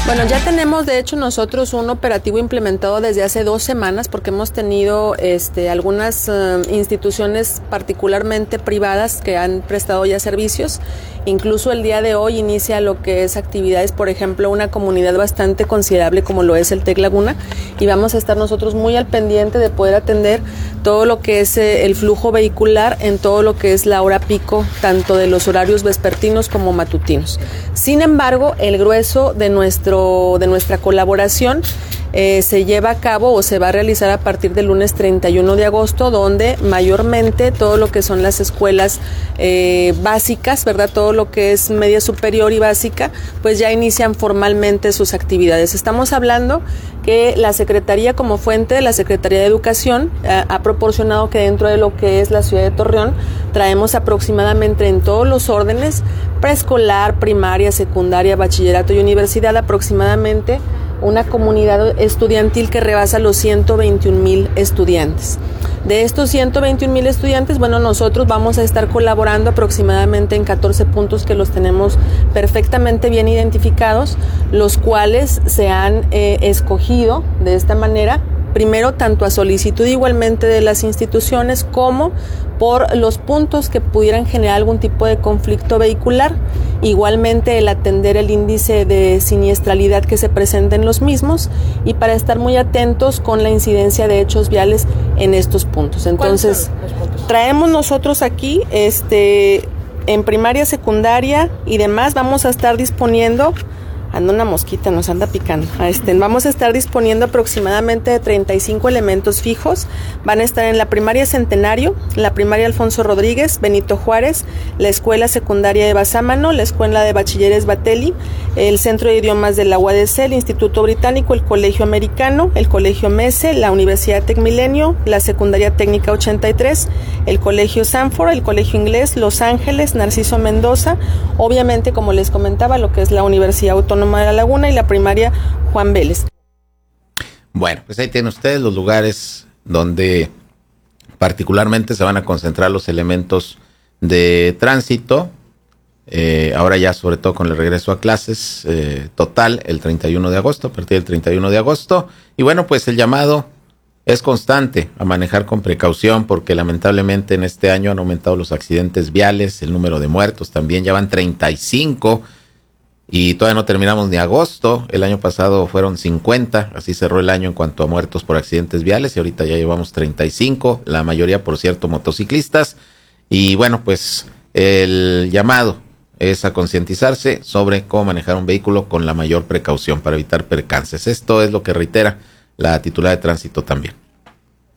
Bueno, ya tenemos de hecho nosotros un operativo implementado desde hace 2 semanas porque hemos tenido algunas instituciones particularmente privadas que han prestado ya servicios. Incluso el día de hoy inicia lo que es actividades, por ejemplo, una comunidad bastante considerable como lo es el TEC Laguna, y vamos a estar nosotros muy al pendiente de poder atender todo lo que es el flujo vehicular en todo lo que es la hora pico, tanto de los horarios vespertinos como matutinos. Sin embargo, el grueso de nuestra colaboración se lleva a cabo o se va a realizar a partir del lunes 31 de agosto, donde mayormente todo lo que son las escuelas básicas, ¿verdad? Todo lo que es media superior y básica, pues ya inician formalmente sus actividades. Estamos hablando que la Secretaría, como fuente de la Secretaría de Educación, ha proporcionado que dentro de lo que es la ciudad de Torreón traemos aproximadamente en todos los órdenes, preescolar, primaria, secundaria, bachillerato y universidad, aproximadamente una comunidad estudiantil que rebasa los 121,000 estudiantes. De estos 121,000 estudiantes, bueno, nosotros vamos a estar colaborando aproximadamente en 14 puntos que los tenemos perfectamente bien identificados, los cuales se han escogido de esta manera, primero tanto a solicitud igualmente de las instituciones como por los puntos que pudieran generar algún tipo de conflicto vehicular, igualmente el atender el índice de siniestralidad que se presenta en los mismos y para estar muy atentos con la incidencia de hechos viales en estos puntos. Entonces, traemos nosotros aquí en primaria, secundaria y demás, vamos a estar disponiendo. Anda una mosquita, nos anda picando. Vamos a estar disponiendo aproximadamente de 35 elementos fijos. Van a estar en la primaria Centenario, la primaria Alfonso Rodríguez, Benito Juárez, la escuela secundaria de Basámano, la escuela de bachilleres Batelli, el centro de idiomas de la UADC, el Instituto Británico, el Colegio Americano, el Colegio Mese, la Universidad Tecmilenio, la secundaria técnica 83, el Colegio Sanford, el Colegio Inglés, Los Ángeles, Narciso Mendoza, obviamente como les comentaba lo que es la Universidad Autónoma de La Laguna y la primaria Juan Vélez. Bueno, pues ahí tienen ustedes los lugares donde particularmente se van a concentrar los elementos de tránsito, ahora ya sobre todo con el regreso a clases total el 31 de agosto, a partir del 31 de agosto, y bueno, pues el llamado es constante a manejar con precaución porque lamentablemente en este año han aumentado los accidentes viales, el número de muertos también, ya van 35 y todavía no terminamos ni agosto. El año pasado fueron 50, así cerró el año en cuanto a muertos por accidentes viales y ahorita ya llevamos 35, la mayoría por cierto motociclistas. Y bueno, pues el llamado es a concientizarse sobre cómo manejar un vehículo con la mayor precaución para evitar percances. Esto es lo que reitera la titular de tránsito también.